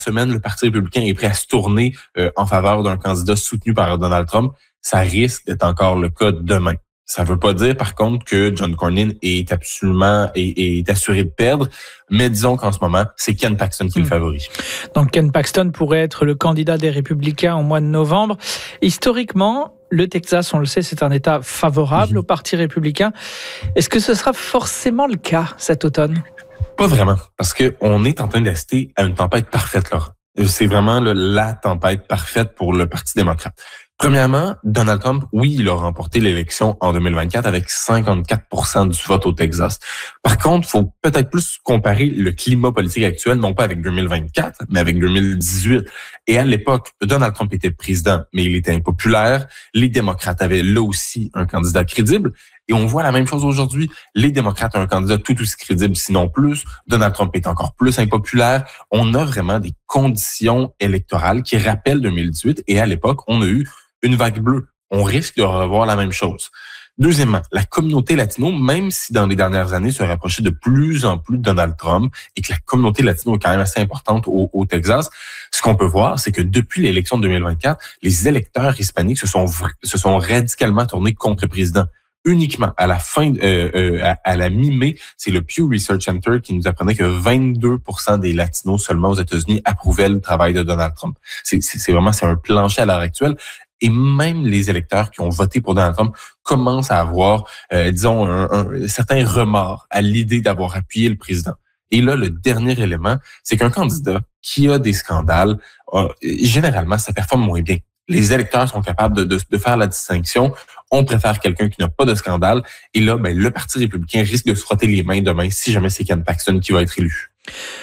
semaine, le Parti républicain est prêt à se tourner en faveur d'un candidat soutenu par Donald Trump. Ça risque d'être encore le cas demain. Ça ne veut pas dire, par contre, que John Cornyn est assuré de perdre, mais disons qu'en ce moment, c'est Ken Paxton qui le favorise. Donc Ken Paxton pourrait être le candidat des Républicains au mois de novembre. Historiquement, le Texas, on le sait, c'est un État favorable au Parti républicain. Est-ce que ce sera forcément le cas cet automne? Pas vraiment, parce qu'on est en train d'assister à une tempête parfaite, Laura. C'est vraiment la tempête parfaite pour le Parti démocrate. Premièrement, Donald Trump, oui, il a remporté l'élection en 2024 avec 54% du vote au Texas. Par contre, il faut peut-être plus comparer le climat politique actuel, non pas avec 2024, mais avec 2018. Et à l'époque, Donald Trump était président, mais il était impopulaire. Les démocrates avaient là aussi un candidat crédible. Et on voit la même chose aujourd'hui. Les démocrates ont un candidat tout aussi crédible, sinon plus. Donald Trump est encore plus impopulaire. On a vraiment des conditions électorales qui rappellent 2018. Et à l'époque, on a eu une vague bleue. On risque de revoir la même chose. Deuxièmement, la communauté latino, même si dans les dernières années se rapprochait de plus en plus de Donald Trump et que la communauté latino est quand même assez importante au Texas, ce qu'on peut voir, c'est que depuis l'élection de 2024, les électeurs hispaniques se sont radicalement tournés contre le président. Uniquement à la fin, à la mi-mai, c'est le Pew Research Center qui nous apprenait que 22% des Latinos seulement aux États-Unis approuvaient le travail de Donald Trump. C'est vraiment un plancher à l'heure actuelle. Et même les électeurs qui ont voté pour Donald Trump commencent à avoir, disons, un certain remords à l'idée d'avoir appuyé le président. Et là, le dernier élément, c'est qu'un candidat qui a des scandales, généralement, ça performe moins bien. Les électeurs sont capables de faire la distinction. On préfère quelqu'un qui n'a pas de scandale. Et là, le Parti républicain risque de se frotter les mains demain si jamais c'est Ken Paxton qui va être élu.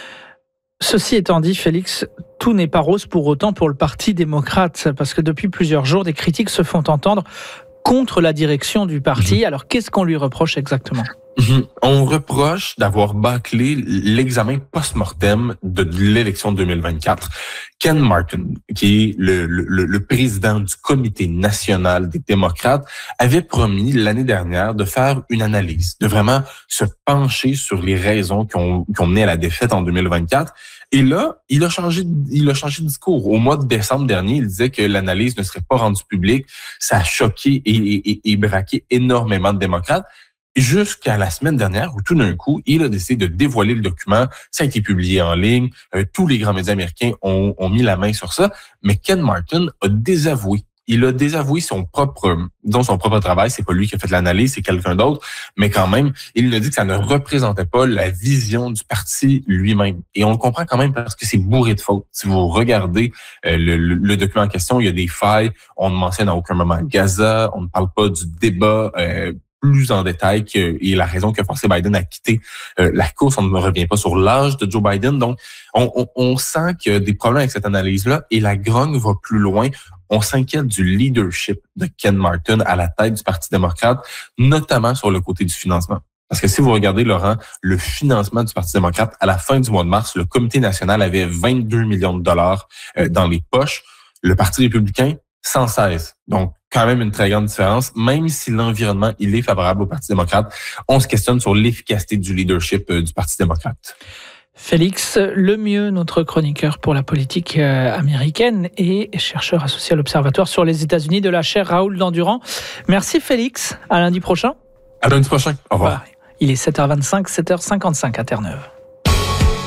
Ceci étant dit, Félix, tout n'est pas rose pour autant pour le Parti démocrate, parce que depuis plusieurs jours, des critiques se font entendre contre la direction du parti. Alors, qu'est-ce qu'on lui reproche exactement? On reproche d'avoir bâclé l'examen post-mortem de l'élection de 2024. Ken Martin, qui est le président du comité national des démocrates, avait promis l'année dernière de faire une analyse, de vraiment se pencher sur les raisons qui ont mené à la défaite en 2024. Et là, il a changé de discours. Au mois de décembre dernier, il disait que l'analyse ne serait pas rendue publique. Ça a choqué et braqué énormément de démocrates. Jusqu'à la semaine dernière, où tout d'un coup, il a décidé de dévoiler le document. Ça a été publié en ligne. Tous les grands médias américains ont mis la main sur ça. Mais Ken Martin a désavoué. Il a désavoué son propre travail. C'est pas lui qui a fait l'analyse, c'est quelqu'un d'autre. Mais quand même, il a dit que ça ne représentait pas la vision du parti lui-même. Et on le comprend quand même parce que c'est bourré de fautes. Si vous regardez le document en question, il y a des failles. On ne mentionne à aucun moment Gaza. On ne parle pas du débat plus en détail et la raison qui a forcé Biden à quitter la course. On ne revient pas sur l'âge de Joe Biden. Donc, on sent qu'il y a des problèmes avec cette analyse-là et la grogne va plus loin. On s'inquiète du leadership de Ken Martin à la tête du Parti démocrate, notamment sur le côté du financement. Parce que si vous regardez, Laurent, le financement du Parti démocrate, à la fin du mois de mars, le comité national avait 22 millions de dollars dans les poches. Le Parti républicain, 116. Donc, quand même une très grande différence. Même si l'environnement, il est favorable au Parti démocrate, on se questionne sur l'efficacité du leadership du Parti démocrate. Félix Lemieux, notre chroniqueur pour la politique américaine et chercheur associé à l'Observatoire sur les États-Unis de la chaire Raoul Dandurand. Merci Félix, à lundi prochain. À lundi prochain, au revoir. Il est 7h25, 7h55 à Terre-Neuve.